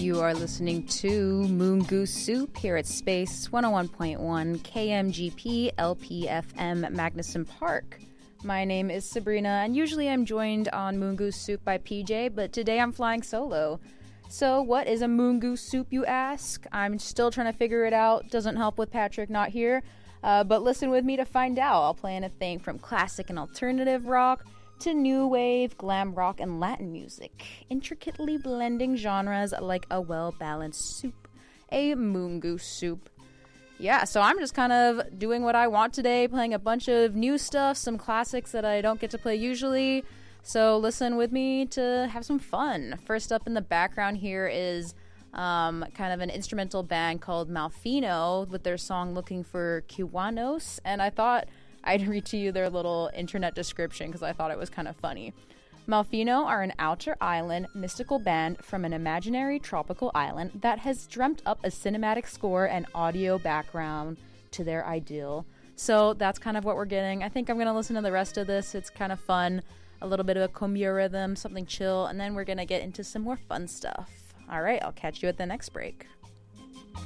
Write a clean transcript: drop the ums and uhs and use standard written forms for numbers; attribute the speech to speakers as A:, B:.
A: You are listening to Moon Goose Soup here at Space 101.1 KMGP LPFM Magnuson Park. My name is Sabrina, and usually I'm joined on Moon Goose Soup by PJ, but today I'm flying solo. So what is a Moon Goose Soup, you ask? I'm still trying to figure it out. Doesn't help with Patrick not here, but listen with me to find out. I'll play anything from classic and alternative rock to new wave, glam rock, and Latin music, intricately blending genres like a well-balanced soup, a Moon Goose Soup. Yeah, so I'm just kind of doing what I want today, playing a bunch of new stuff, some classics that I don't get to play usually, so listen with me to have some fun. First up in the background here is kind of an instrumental band called Malfino with their song Looking for Kiwanos, and I thought I'd read to you their little internet description because I thought it was kind of funny. Malfino are an outer island mystical band from an imaginary tropical island that has dreamt up a cinematic score and audio background to their ideal. So that's kind of what we're getting. I think I'm going to listen to the rest of this. It's kind of fun. A little bit of a cumbia rhythm, something chill, and then we're going to get into some more fun stuff. All right, I'll catch you at the next break.